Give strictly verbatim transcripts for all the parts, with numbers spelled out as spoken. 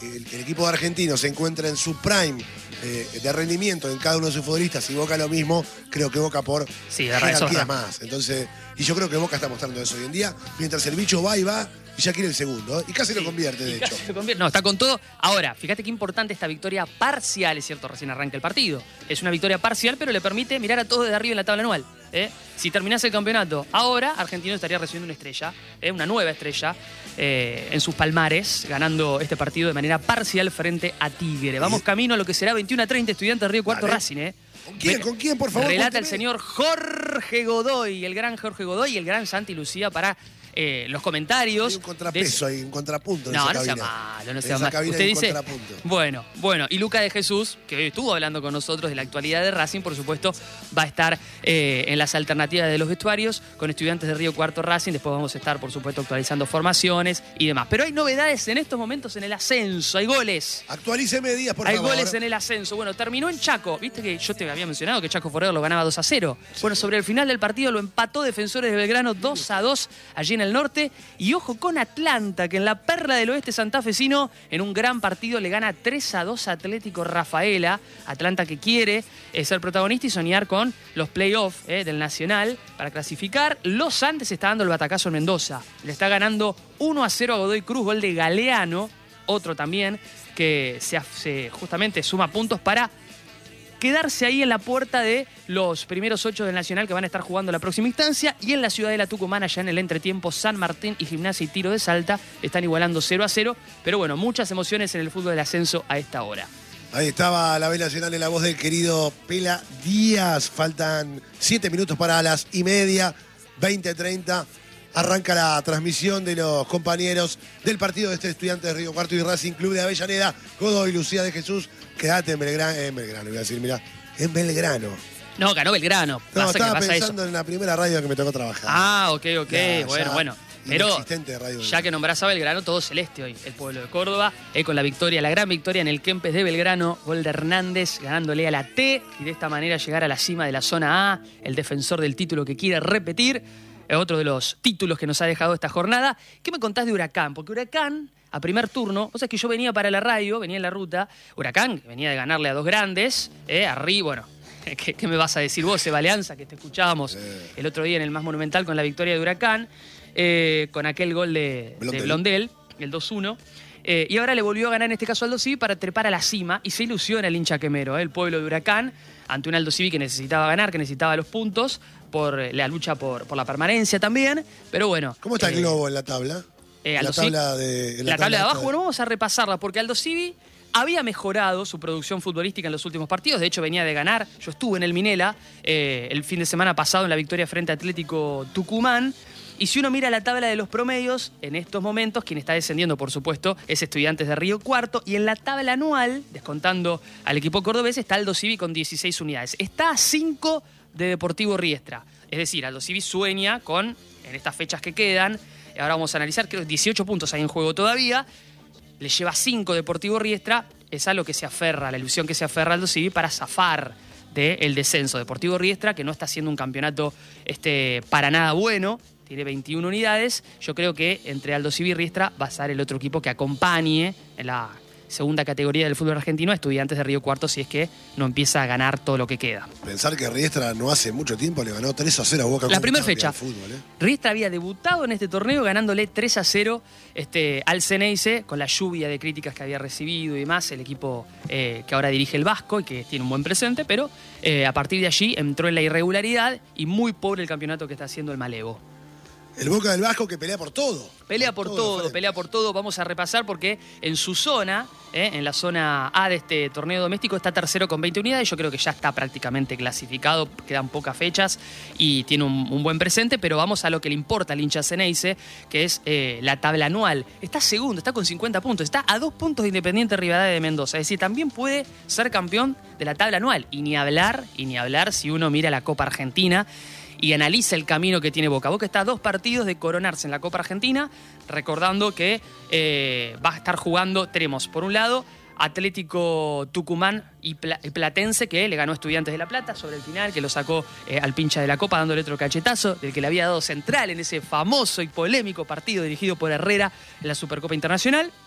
El, el equipo de Argentino se encuentra en su prime eh, de rendimiento en cada uno de sus futbolistas y Boca lo mismo, creo que Boca por sí, jerarquía más. Entonces, y yo creo que Boca está mostrando eso hoy en día, mientras el bicho va y va y ya quiere el segundo, ¿eh? Y casi sí, lo convierte, de hecho. Convierte. No, está con todo. Ahora, fíjate qué importante esta victoria parcial, es cierto, recién arranca el partido. Es una victoria parcial, pero le permite mirar a todos desde arriba en la tabla anual. ¿eh? Si terminase el campeonato ahora, Argentino estaría recibiendo una estrella, ¿eh? una nueva estrella, eh, en sus palmares, ganando este partido de manera parcial frente a Tigre. Vamos camino a lo que será veintiuno a treinta, Estudiantes de Río Cuarto Dale. Racing. ¿eh? ¿Con quién? ¿Con quién, por favor? Relata el señor Jorge Godoy, el gran Jorge Godoy y el gran Santi Lucía para eh, los comentarios. Hay un contrapeso de... ahí, un contrapunto. No, en esa no sea cabina. malo, no sea en esa malo. cabina Usted hay un dice, contrapunto. bueno, bueno, y Luca de Jesús, que hoy estuvo hablando con nosotros de la actualidad de Racing, por supuesto, va a estar eh, en las alternativas de los vestuarios con Estudiantes de Río Cuarto Racing. Después vamos a estar, por supuesto, actualizando formaciones y demás. Pero hay novedades en estos momentos en el ascenso, hay goles. Actualíceme Díaz, por hay favor. Hay goles en el ascenso. Bueno, terminó en Chaco. Viste que yo te había mencionado que Chaco Forever lo ganaba dos a cero. Sí. Bueno, sobre el final del partido lo empató Defensores de Belgrano dos a dos allí en el norte. Y ojo con Atlanta, que en la perla del oeste santafesino, en un gran partido, le gana tres a dos a Atlético Rafaela. Atlanta que quiere eh, ser protagonista y soñar con los playoffs eh, del Nacional para clasificar. Los Andes está dando el batacazo en Mendoza. Le está ganando uno a cero a Godoy Cruz, gol de Galeano, otro también, que se, se justamente suma puntos para quedarse ahí en la puerta de los primeros ocho del Nacional que van a estar jugando la próxima instancia. Y en la ciudad de la Tucumán, allá en el entretiempo, San Martín y Gimnasia y Tiro de Salta están igualando cero a cero. Pero bueno, muchas emociones en el fútbol del ascenso a esta hora. Ahí estaba la B Nacional en la voz del querido Pela Díaz. Faltan siete minutos para las y media, veinte treinta. Arranca la transmisión de los compañeros del partido de este Estudiantes de Río Cuarto y Racing Club de Avellaneda. Godoy, Lucía de Jesús, quédate en Belgrano, en Belgrano, voy a decir, mirá, en Belgrano. No, ganó Belgrano. No, pasa estaba que pasa pensando eso. en la primera radio que me tocó trabajar. Ah, ok, ok, ya, bueno, ya bueno. Pero radio ya que nombrás a Belgrano, todo celeste hoy, el pueblo de Córdoba, eh, con la victoria, la gran victoria en el Kempes de Belgrano, gol de Hernández ganándole a la T y de esta manera llegar a la cima de la zona A, el defensor del título que quiere repetir. Otro de los títulos que nos ha dejado esta jornada. ¿Qué me contás de Huracán? Porque Huracán, a primer turno, o sea que yo venía para la radio, venía en la ruta, Huracán, que venía de ganarle a dos grandes, eh, arriba, bueno, ¿qué, ¿qué me vas a decir vos, Eva Alianza, que te escuchábamos eh. el otro día en el Más Monumental con la victoria de Huracán, eh, con aquel gol de Blondel, de Blondel el dos uno. Eh, y ahora le volvió a ganar en este caso Aldo Civi para trepar a la cima y se ilusiona el hincha quemero, eh, el pueblo de Huracán, ante un Aldo Civi que necesitaba ganar, que necesitaba los puntos por eh, la lucha por, por la permanencia también, pero bueno. ¿Cómo está eh, el globo en la tabla? Eh, la, tabla de, la, la tabla de abajo, de... bueno, vamos a repasarla porque Aldo Civi había mejorado su producción futbolística en los últimos partidos, de hecho venía de ganar, yo estuve en el Minela eh, el fin de semana pasado en la victoria frente a Atlético Tucumán. Y si uno mira la tabla de los promedios, en estos momentos, quien está descendiendo, por supuesto, es Estudiantes de Río Cuarto. Y en la tabla anual, descontando al equipo cordobés, está Aldo Civi con dieciséis unidades. Está a cinco de Deportivo Riestra. Es decir, Aldo Civi sueña con, en estas fechas que quedan, ahora vamos a analizar, creo que dieciocho puntos hay en juego todavía, le lleva cinco Deportivo Riestra, es a lo que se aferra, la ilusión que se aferra Aldo Civi para zafar del descenso. Deportivo Riestra, que no está haciendo un campeonato este, para nada bueno, tiene veintiuna unidades. Yo creo que entre Aldo Civi y Riestra va a ser el otro equipo que acompañe en la segunda categoría del fútbol argentino a Estudiantes de Río Cuarto si es que no empieza a ganar todo lo que queda. Pensar que Riestra no hace mucho tiempo le ganó tres a cero a Boca. La primera fecha. Fútbol, ¿eh? Riestra había debutado en este torneo ganándole tres a cero este, al Ceneice con la lluvia de críticas que había recibido y demás. El equipo eh, que ahora dirige el Vasco y que tiene un buen presente, pero eh, a partir de allí entró en la irregularidad y muy pobre el campeonato que está haciendo el Malevo. El Boca del Vasco que pelea por todo. Pelea por, por todo, todo pelea por todo. Vamos a repasar porque en su zona, eh, en la zona A de este torneo doméstico, está tercero con veinte unidades. Yo creo que ya está prácticamente clasificado, quedan pocas fechas y tiene un, un buen presente, pero vamos a lo que le importa al hincha Ceneice, que es eh, la tabla anual. Está segundo, está con cincuenta puntos, está a dos puntos de Independiente Rivadavia de Mendoza. Es decir, también puede ser campeón de la tabla anual. Y ni hablar, y ni hablar si uno mira la Copa Argentina y analiza el camino que tiene Boca. Boca está a dos partidos de coronarse en la Copa Argentina, recordando que eh, va a estar jugando, tenemos por un lado Atlético Tucumán y Platense, que le ganó a Estudiantes de La Plata sobre el final, que lo sacó eh, al pincha de la Copa dándole otro cachetazo, del que le había dado Central en ese famoso y polémico partido dirigido por Herrera en la Supercopa Internacional.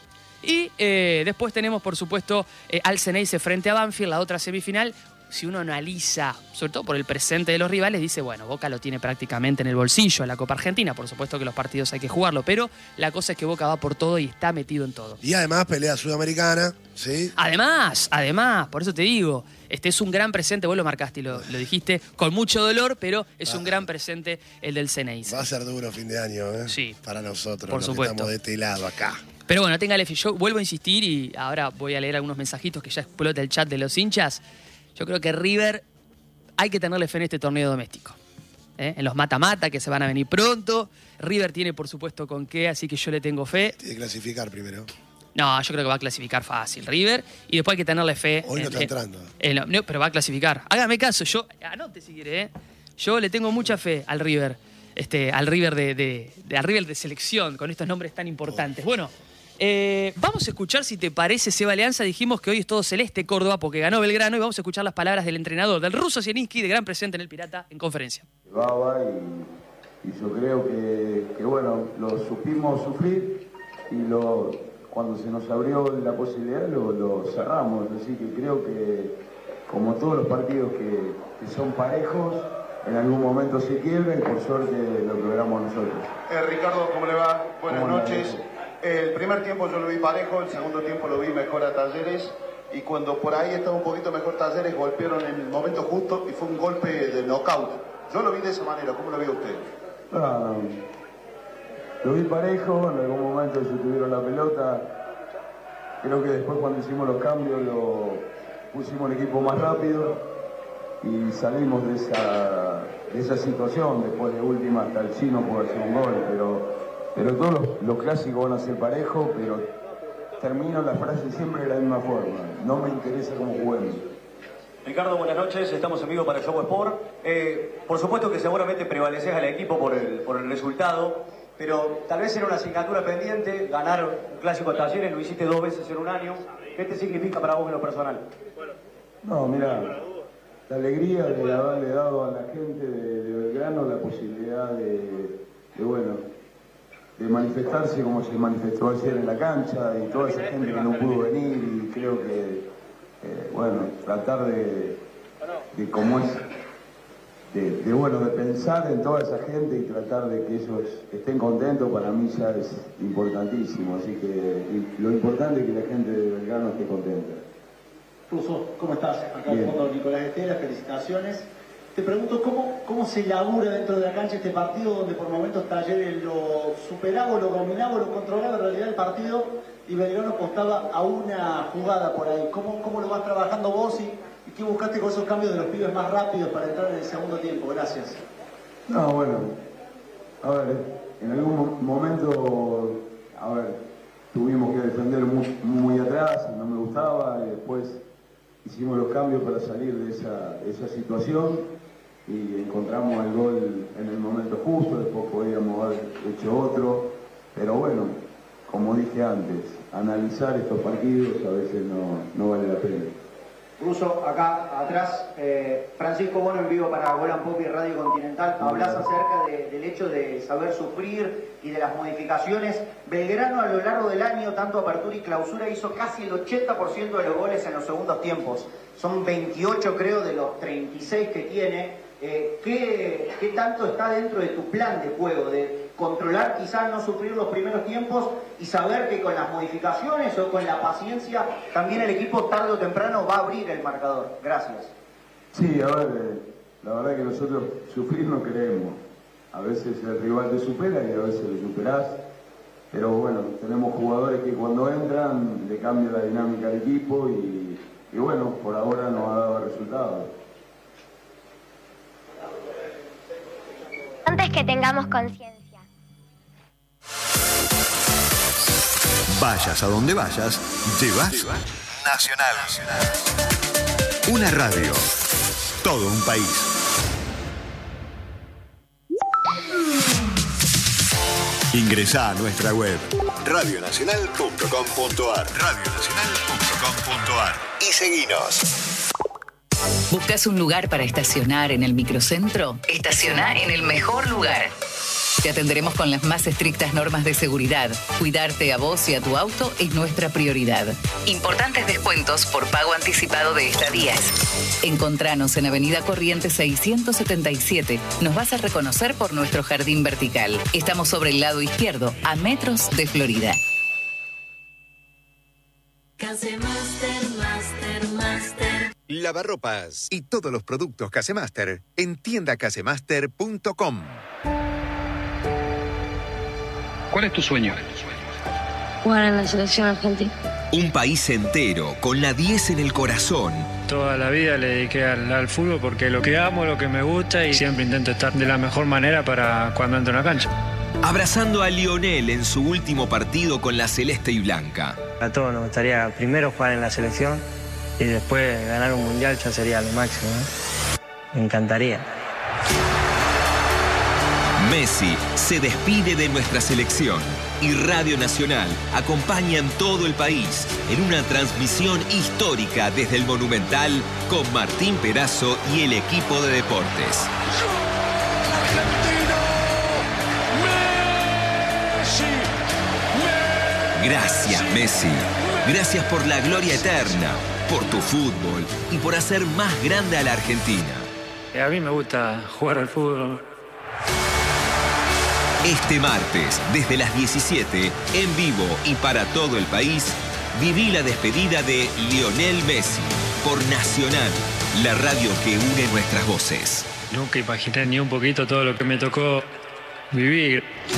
Y eh, después tenemos, por supuesto, eh, al Ceneice frente a Banfield, la otra semifinal. Si uno analiza, sobre todo por el presente de los rivales, dice, bueno, Boca lo tiene prácticamente en el bolsillo en la Copa Argentina. Por supuesto que los partidos hay que jugarlo, pero la cosa es que Boca va por todo y está metido en todo. Y además pelea sudamericana, ¿sí? Además, además, por eso te digo, este es un gran presente, vos lo marcaste y lo, lo dijiste con mucho dolor, pero es ah. un gran presente el del Ceneice. Va a ser duro fin de año, ¿eh? Sí. Para nosotros, por los supuesto. que estamos de este lado acá. Pero bueno, téngale fe. Yo vuelvo a insistir y ahora voy a leer algunos mensajitos que ya explota el chat de los hinchas. Yo creo que River hay que tenerle fe en este torneo doméstico. ¿Eh? En los mata-mata que se van a venir pronto. River tiene, por supuesto, con qué, así que yo le tengo fe. Tiene que clasificar primero. No, yo creo que va a clasificar fácil River. Y después hay que tenerle fe. Hoy no en, está entrando. En, en, no, pero va a clasificar. Hágame caso, yo, anote si quiere, ¿eh? Yo le tengo mucha fe al River. Este, al River de, de, de, al River de selección, con estos nombres tan importantes. Oh. Bueno. Eh, vamos a escuchar, si te parece, Seba Alianza. Dijimos que hoy es todo celeste Córdoba porque ganó Belgrano y vamos a escuchar las palabras del entrenador, del ruso Zielinski, de gran presente en el Pirata, en conferencia. Llevaba y, y yo creo que, que, bueno, lo supimos sufrir y lo, cuando se nos abrió la posibilidad lo, lo cerramos. Así que creo que, como todos los partidos que, que son parejos, en algún momento se quiebran y por suerte lo logramos nosotros. Eh, Ricardo, ¿cómo le va? Buenas noches. El primer tiempo yo lo vi parejo, el segundo tiempo lo vi mejor a Talleres y cuando por ahí estaba un poquito mejor Talleres golpearon en el momento justo y fue un golpe de knockout. Yo lo vi de esa manera, ¿cómo lo ve usted? Ah, lo vi parejo, en algún momento ellos tuvieron la pelota. Creo que después cuando hicimos los cambios lo pusimos el equipo más rápido y salimos de esa, de esa situación. Después de última hasta el chino pudo hacer un gol, pero... Pero todos los, los clásicos van a ser parejos, pero termino la frase siempre de la misma forma. No me interesa cómo juguemos. Ricardo, buenas noches. Estamos en vivo para Show Sport. Eh, por supuesto que seguramente prevaleces al equipo por el, por el resultado, pero tal vez era una asignatura pendiente. Ganar un clásico a Talleres, lo hiciste dos veces en un año. ¿Qué te significa para vos en lo personal? No, mira, la alegría de haberle dado a la gente de, de Belgrano la posibilidad de, de bueno... de manifestarse como se manifestó ayer en la cancha y toda esa gente que no pudo venir y creo que, eh, bueno, tratar de, de como es, de, de, bueno, de pensar en toda esa gente y tratar de que ellos estén contentos para mí ya es importantísimo, así que lo importante es que la gente de Belgrano esté contenta. Ruso, ¿cómo estás? Acá al fondo Nicolás Estela, felicitaciones. Te pregunto, ¿cómo, ¿cómo se labura dentro de la cancha este partido donde por momentos Talleres lo superaba, lo dominaba, lo controlaba en realidad el partido y Belgrano apostaba a una jugada por ahí? ¿Cómo, cómo lo vas trabajando vos y, y qué buscaste con esos cambios de los pibes más rápidos para entrar en el segundo tiempo? Gracias. No, bueno, a ver, en algún momento, a ver, tuvimos que defender muy, muy atrás, no me gustaba, y después hicimos los cambios para salir de esa, de esa situación. Y encontramos el gol en el momento justo, después podíamos haber hecho otro, pero bueno, como dije antes, analizar estos partidos a veces no, no vale la pena. Ruso, acá atrás, eh, Francisco Bono en vivo para Golan Pop y Radio Continental. Hablas acerca de, del hecho de saber sufrir y de las modificaciones. Belgrano a lo largo del año, tanto apertura y clausura, hizo casi el ochenta por ciento de los goles en los segundos tiempos. Son veintiocho creo de los treinta y seis que tiene. Eh, ¿qué, ¿Qué tanto está dentro de tu plan de juego? De controlar, quizás no sufrir los primeros tiempos y saber que con las modificaciones o con la paciencia también el equipo tarde o temprano va a abrir el marcador. Gracias. Sí, a ver, eh, la verdad que nosotros sufrir no queremos. A veces el rival te supera y a veces lo superás. Pero bueno, tenemos jugadores que cuando entran le cambia la dinámica al equipo y, y bueno, por ahora nos ha dado resultados. Antes que tengamos conciencia. Vayas a donde vayas, llevas Nacional. Una radio, todo un país. Ingresá a nuestra web radio nacional punto com punto ar radio nacional punto com punto ar y seguinos. ¿Buscas un lugar para estacionar en el microcentro? Estaciona en el mejor lugar. Te atenderemos con las más estrictas normas de seguridad. Cuidarte a vos y a tu auto es nuestra prioridad. Importantes descuentos por pago anticipado de estadías. Encontranos en Avenida Corrientes seiscientos setenta y siete. Nos vas a reconocer por nuestro jardín vertical. Estamos sobre el lado izquierdo, a metros de Florida. Casemaster, Master, Master. Lavarropas y todos los productos Casemaster en tienda casemaster punto com. ¿Cuál es tu sueño? Jugar en la selección argentina. Un país entero, con la diez en el corazón. Toda la vida le dediqué al, al fútbol porque lo que amo, lo que me gusta y siempre intento estar de la mejor manera para cuando entro en la cancha. Abrazando a Lionel en su último partido con la celeste y blanca. A todos nos gustaría primero jugar en la selección y después ganar un mundial ya sería lo máximo, ¿eh? Me encantaría. Messi se despide de nuestra selección y Radio Nacional acompaña en todo el país en una transmisión histórica desde el Monumental con Martín Perazo y el equipo de deportes. Gracias, Messi. Gracias por la gloria eterna, por tu fútbol y por hacer más grande a la Argentina. A mí me gusta jugar al fútbol. Este martes, desde las diecisiete, en vivo y para todo el país, viví la despedida de Lionel Messi por Nacional, la radio que une nuestras voces. Nunca imaginé ni un poquito todo lo que me tocó vivir.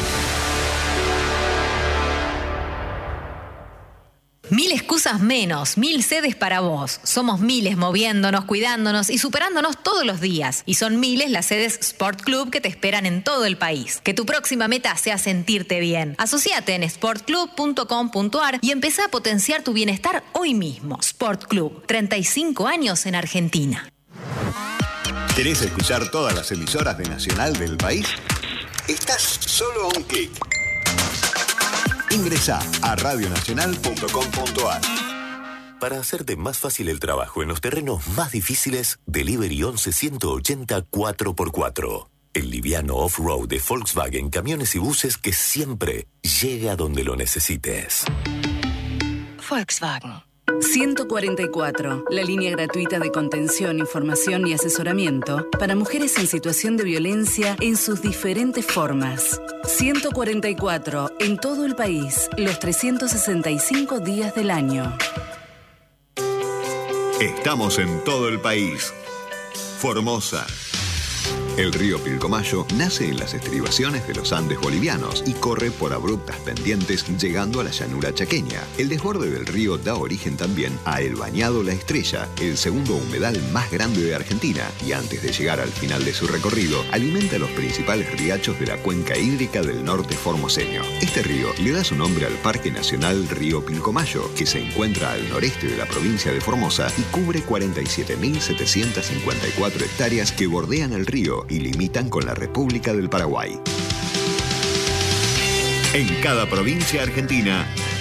Mil excusas menos, mil sedes para vos. Somos miles moviéndonos, cuidándonos y superándonos todos los días. Y son miles las sedes Sport Club que te esperan en todo el país. Que tu próxima meta sea sentirte bien. Asociate en sport club punto com punto a r y empezá a potenciar tu bienestar hoy mismo. Sport Club, treinta y cinco años en Argentina. ¿Querés escuchar todas las emisoras de Nacional del país? Estás solo a un clic. Ingresá a radio nacional punto com punto a r. Para hacerte más fácil el trabajo en los terrenos más difíciles, Delivery once ciento ochenta cuatro por cuatro. El liviano off-road de Volkswagen, camiones y buses que siempre llega donde lo necesites. Volkswagen. ciento cuarenta y cuatro, la línea gratuita de contención, información y asesoramiento para mujeres en situación de violencia en sus diferentes formas. ciento cuarenta y cuatro, en todo el país, los trescientos sesenta y cinco días del año. Estamos en todo el país. Formosa. El río Pilcomayo nace en las estribaciones de los Andes bolivianos y corre por abruptas pendientes llegando a la llanura chaqueña. El desborde del río da origen también a El Bañado La Estrella, el segundo humedal más grande de Argentina, y antes de llegar al final de su recorrido, alimenta los principales riachos de la cuenca hídrica del norte formoseño. Este río le da su nombre al Parque Nacional Río Pilcomayo, que se encuentra al noreste de la provincia de Formosa y cubre cuarenta y siete mil setecientas cincuenta y cuatro hectáreas que bordean el río y limitan con la República del Paraguay. En cada provincia argentina,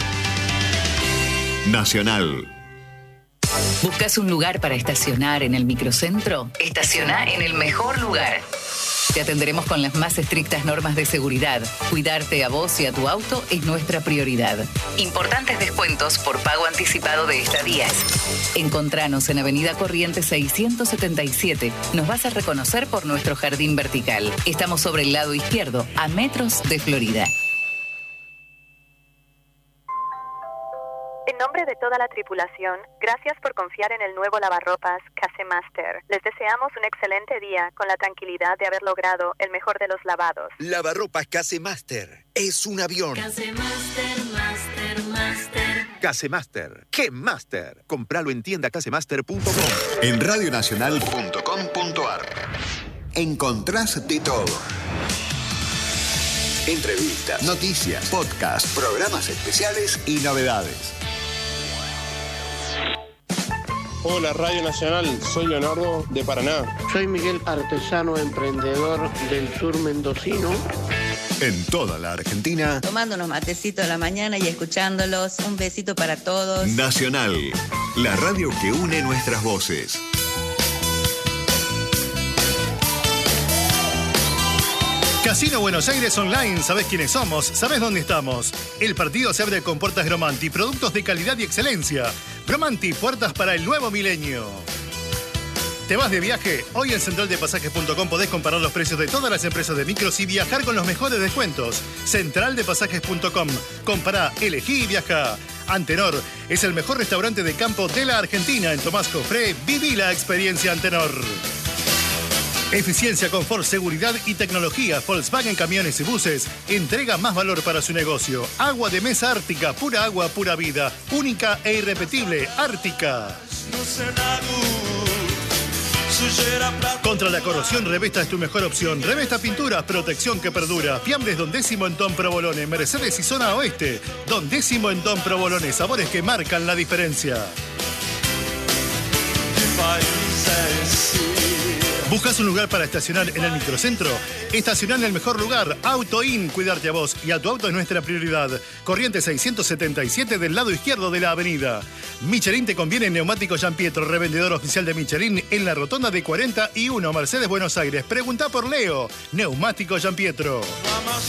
Nacional. ¿Buscas un lugar para estacionar en el microcentro? Estaciona en el mejor lugar. Te atenderemos con las más estrictas normas de seguridad. Cuidarte a vos y a tu auto es nuestra prioridad. Importantes descuentos por pago anticipado de estadías. Encontranos en Avenida Corrientes seiscientos setenta y siete. Nos vas a reconocer por nuestro jardín vertical. Estamos sobre el lado izquierdo, a metros de Florida. En nombre de toda la tripulación, gracias por confiar en el nuevo lavarropas Casemaster. Les deseamos un excelente día con la tranquilidad de haber logrado el mejor de los lavados. Lavarropas Casemaster es un avión. Casemaster, Master, Master. Casemaster. ¡Qué Master! Compralo en tienda casemaster punto com. En radio nacional punto com punto a r. Encontrás de todo. Entrevistas, noticias, podcasts, programas especiales y novedades. Hola Radio Nacional, soy Leonardo de Paraná. Soy Miguel, artesano emprendedor del sur mendocino. En toda la Argentina, tomando unos matecitos a la mañana y escuchándolos. Un besito para todos. Nacional, la radio que une nuestras voces. Casino Buenos Aires Online, ¿sabés quiénes somos? ¿Sabés dónde estamos? El partido se abre con puertas Gromanti, productos de calidad y excelencia. Gromanti, puertas para el nuevo milenio. ¿Te vas de viaje? Hoy en central de pasajes punto com podés comparar los precios de todas las empresas de micros y viajar con los mejores descuentos. central de pasajes punto com. Compará, elegí y viaja. Antenor es el mejor restaurante de campo de la Argentina. En Tomás Cofré, viví la experiencia Antenor. Eficiencia, confort, seguridad y tecnología. Volkswagen Camiones y Buses entrega más valor para su negocio. Agua de mesa Ártica, pura agua, pura vida. Única e irrepetible, Ártica. Contra la corrosión, Revesta es tu mejor opción. Revesta Pinturas, protección que perdura. Fiambres Don Décimo en Don Provolone. Mercedes y Zona Oeste. Don Décimo en Don Provolone. Sabores que marcan la diferencia. ¿Buscas un lugar para estacionar en el microcentro? Estacionar en el mejor lugar. AutoIn, cuidarte a vos y a tu auto es nuestra prioridad. Corriente seiscientos setenta y siete del lado izquierdo de la avenida. Michelin te conviene Neumático Giampietro, revendedor oficial de Michelin en la rotonda de cuarenta y uno, Mercedes, Buenos Aires. Pregunta por Leo. Neumático Giampietro.